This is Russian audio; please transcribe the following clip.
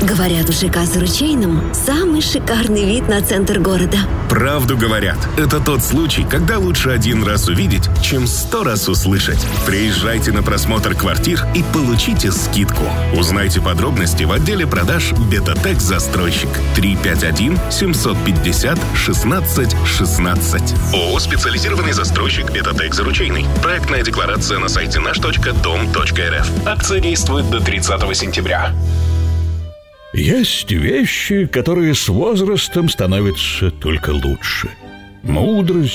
Говорят, в ЖК «За Ручейным» самый шикарный вид на центр города. Правду говорят. Это тот случай, когда лучше один раз увидеть, чем 100 раз услышать. Приезжайте на просмотр квартир и получите скидку. Узнайте подробности в отделе продаж «Бетатек Застройщик». 351-750-16-16. ООО «Специализированный застройщик Бетатек «За Ручейный». Проектная декларация на сайте наш.дом.рф. Акция действует до 30 сентября. Есть вещи, которые с возрастом становятся только лучше. Мудрость,